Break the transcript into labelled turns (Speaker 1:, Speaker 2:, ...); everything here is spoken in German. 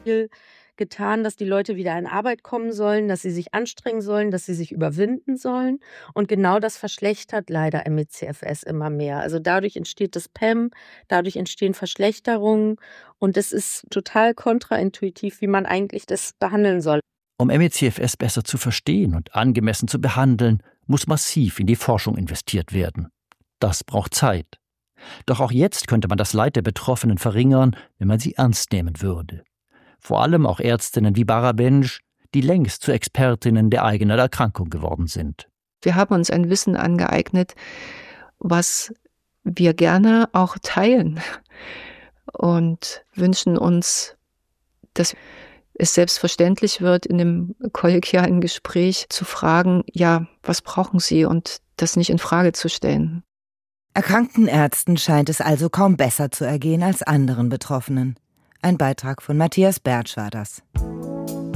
Speaker 1: viel getan, dass die Leute wieder in Arbeit kommen sollen, dass sie sich anstrengen sollen, dass sie sich überwinden sollen. Und genau das verschlechtert leider ME/CFS immer mehr. Also dadurch entsteht das PEM, dadurch entstehen Verschlechterungen und es ist total kontraintuitiv, wie man eigentlich das behandeln soll.
Speaker 2: Um ME/CFS besser zu verstehen und angemessen zu behandeln, muss massiv in die Forschung investiert werden. Das braucht Zeit. Doch auch jetzt könnte man das Leid der Betroffenen verringern, wenn man sie ernst nehmen würde. Vor allem auch Ärztinnen wie Barabenj, die längst zu Expertinnen der eigenen Erkrankung geworden sind.
Speaker 3: Wir haben uns ein Wissen angeeignet, was wir gerne auch teilen und wünschen uns, dass es selbstverständlich wird, in dem kollegialen Gespräch zu fragen, ja, was brauchen Sie, und das nicht in Frage zu stellen.
Speaker 4: Erkrankten Ärzten scheint es also kaum besser zu ergehen als anderen Betroffenen. Ein Beitrag von Matthias Bertsch war das.